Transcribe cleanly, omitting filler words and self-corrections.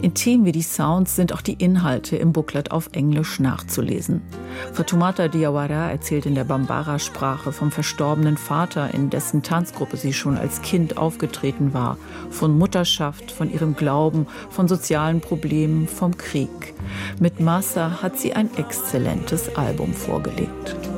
Intim wie die Sounds sind auch die Inhalte im Booklet auf Englisch nachzulesen. Fatoumata Diawara erzählt in der Bambara-Sprache vom verstorbenen Vater, in dessen Tanzgruppe sie schon als Kind aufgetreten war, von Mutterschaft, von ihrem Glauben, von sozialen Problemen, vom Krieg. Mit Massa hat sie ein exzellentes Album vorgelegt.